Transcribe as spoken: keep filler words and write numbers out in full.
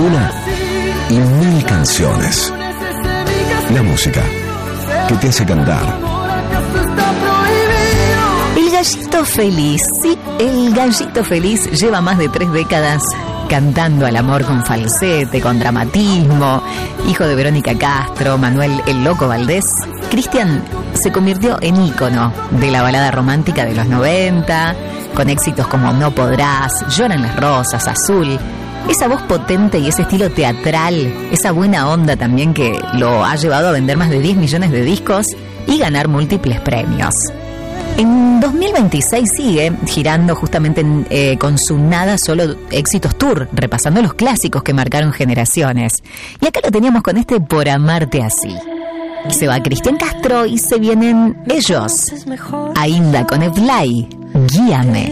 Una y mil canciones. La música que te hace cantar. El Gallito Feliz, sí, el Gallito Feliz lleva más de tres décadas cantando al amor con falsete, con dramatismo. Hijo de Verónica Castro, Manuel el Loco Valdés, Cristian se convirtió en ícono de la balada romántica de los noventa, con éxitos como No Podrás, Lloran las Rosas, Azul. Esa voz potente y ese estilo teatral, esa buena onda también que lo ha llevado a vender más de diez millones de discos y ganar múltiples premios. En dos mil veintiséis sigue girando justamente en, eh, con su Nada Solo Éxitos Tour, repasando los clásicos que marcaron generaciones. Y acá lo teníamos con este Por Amarte Así. Y se va Cristian Castro y se vienen ellos. Ainda con Eflay, Guíame.